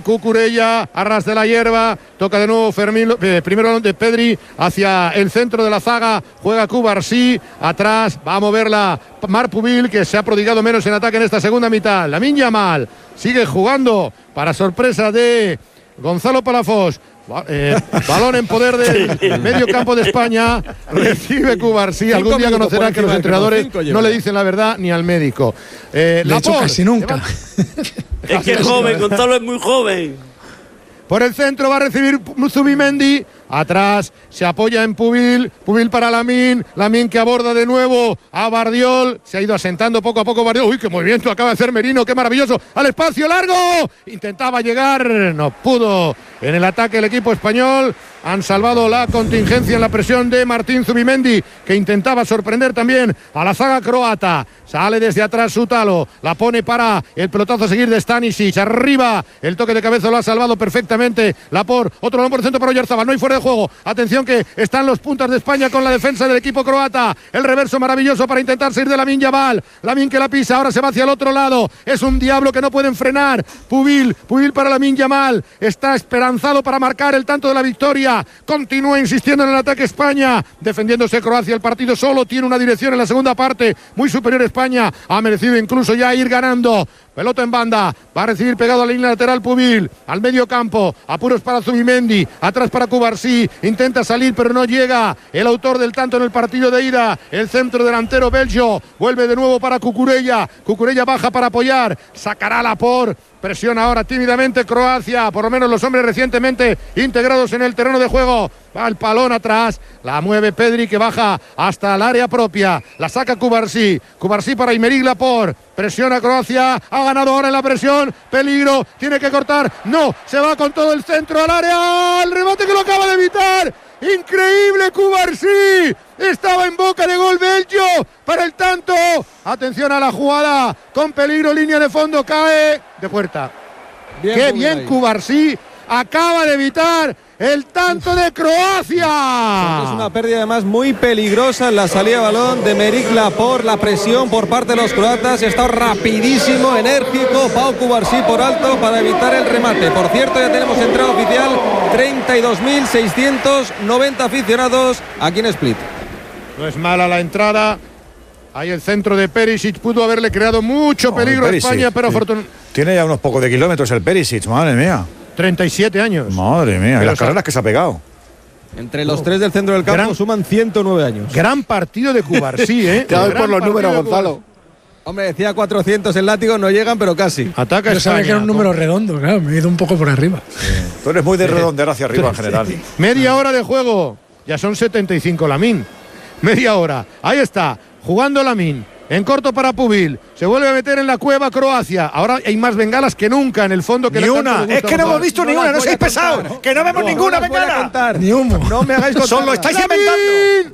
Cucurella, arras de la hierba, toca de nuevo Fermín, primero de Pedri hacia el centro de la zaga, juega Cubarsí, atrás va a moverla Marc Pubil, que se ha prodigado menos en ataque en esta segunda mitad. Lamine Yamal sigue jugando para sorpresa de Gonzalo Palafox. Balón en poder del medio campo de España. Recibe Cubarsí. Algún día conocerán que los entrenadores no le dicen la verdad ni al médico. De hecho, casi nunca. Es que es joven, Gonzalo es muy joven. Por el centro va a recibir Zubimendi. Atrás se apoya en Pubil. Pubil para Lamine. Lamine que aborda de nuevo a Bardiol. Se ha ido asentando poco a poco Bardiol. Uy, qué movimiento acaba de hacer Merino. Qué maravilloso. Al espacio largo. Intentaba llegar. No pudo. En el ataque el equipo español. Han salvado la contingencia en la presión de Martín Zubimendi, que intentaba sorprender también a la zaga croata. Sale desde atrás Sutalo, la pone para el pelotazo a seguir de Stanisic. Arriba, el toque de cabeza lo ha salvado perfectamente Laporte. Otro balón por el centro para Oyarzabal. No hay fuera de juego. Atención que están los puntas de España con la defensa del equipo croata. El reverso maravilloso para intentar salir de Lamine Yamal. Lamine que la pisa, ahora se va hacia el otro lado. Es un diablo que no pueden frenar. Pubil para Lamine Yamal. Está esperanzado para marcar el tanto de la victoria. Continúa insistiendo en el ataque España, defendiéndose Croacia. El partido solo tiene una dirección en la segunda parte, muy superior España. Ha merecido incluso ya ir ganando. Pelota en banda, va a recibir pegado a la línea lateral Pubil, al medio campo, apuros para Zubimendi, atrás para Cubarsí, intenta salir pero no llega, el autor del tanto en el partido de ida, el centro delantero belgo, vuelve de nuevo para Cucurella, Cucurella baja para apoyar, sacará Laporte, presiona ahora tímidamente Croacia, por lo menos los hombres recientemente integrados en el terreno de juego. Va el palón atrás, la mueve Pedri que baja hasta el área propia, la saca Cubarsí para Aymeric Laporte, presiona Croacia, ha ganado ahora en la presión, peligro, tiene que cortar, no, se va con todo el centro al área, el remate que lo acaba de evitar, increíble Cubarsí, estaba en boca de gol belgo para el tanto, atención a la jugada, con peligro, línea de fondo, cae de puerta. Qué bien Cubarsí, acaba de evitar el tanto de Croacia. Es una pérdida además muy peligrosa en la salida de balón de Aymeric Laporte, la presión por parte de los croatas, está rapidísimo, enérgico, Pau Cubarsí por alto para evitar el remate. Por cierto, ya tenemos entrada oficial, 32.690 aficionados aquí en Split. No es mala la entrada. Ahí el centro de Perisic, pudo haberle creado mucho peligro a España, pero afortunadamente. Tiene ya unos pocos de kilómetros el Perisic, madre mía. 37 años. Madre mía, y las carreras que se ha pegado. Entre los tres del centro del campo suman 109 años. Gran partido de Cubarsí, ¿eh? Ya voy por los números, Gonzalo. Hombre, decía 400 el látigo, no llegan, pero casi. Ataca Yo sabía que era un número redondo, claro, me he ido un poco por arriba. Tú eres muy de redondear hacia arriba en general. Media hora de juego, ya son 75 Lamine. Media hora, ahí está, jugando Lamine. En corto para Pubil, se vuelve a meter en la cueva Croacia. Ahora hay más bengalas que nunca en el fondo que ni una, es que no hemos visto ni una, no seáis pesados, que no vemos ninguna bengala. Ni humo. No me hagáis contar. Solo lo estáis inventando.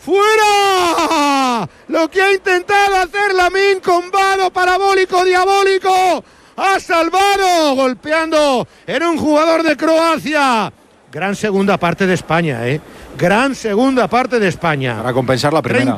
¡Fuera! Lo que ha intentado hacer Lamine con vado parabólico, diabólico. Ha salvado, golpeando en un jugador de Croacia. Gran segunda parte de España, ¿eh? Gran segunda parte de España. Para compensar la primera.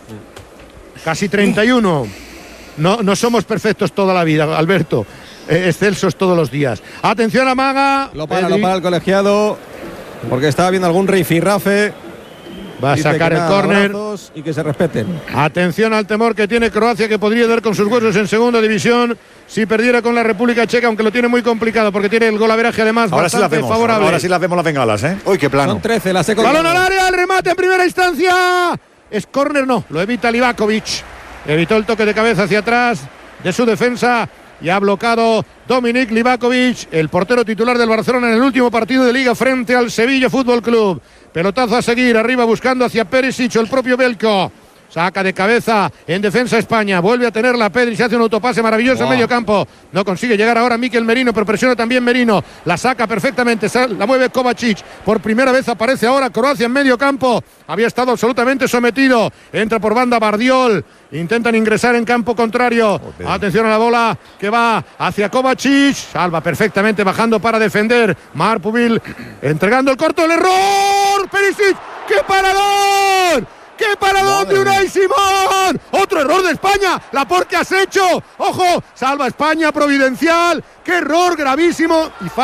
Casi 31. No somos perfectos toda la vida, Alberto. Excelsos todos los días. Atención a Maga. Lo para el colegiado, porque estaba viendo algún rifirrafe. Va a sacar el córner. Y que se respeten. Atención al temor que tiene Croacia, que podría dar con sus huesos en segunda división si perdiera con la República Checa, aunque lo tiene muy complicado porque tiene el golaveraje además ahora bastante favorable. Ahora sí las vemos las bengalas, ¿eh? Uy, qué plano. Son 13, la segunda. Balón al área, el remate en primera instancia. Es córner, no, lo evita Livakovic. Evitó el toque de cabeza hacia atrás de su defensa y ha bloqueado Dominik Livakovic, el portero titular del Barcelona en el último partido de Liga frente al Sevilla Fútbol Club. Pelotazo a seguir, arriba buscando hacia Perisic, el propio Belko. Saca de cabeza en defensa España. Vuelve a tenerla Pedri. Se hace un autopase maravilloso en medio campo. No consigue llegar ahora Mikel Merino, pero presiona también Merino. La saca perfectamente. La mueve Kovacic. Por primera vez aparece ahora Croacia en medio campo. Había estado absolutamente sometido. Entra por banda Bardiol. Intentan ingresar en campo contrario. Atención a la bola que va hacia Kovacic. Salva perfectamente bajando para defender. Marc Pubil entregando el corto. El error. Perisic. ¡Qué parador! ¡Qué paradón de Unai Simón! ¡Otro error de España! ¡Laporte, ¿qué has hecho? ¡Ojo! Salva España, providencial. ¡Qué error gravísimo! Y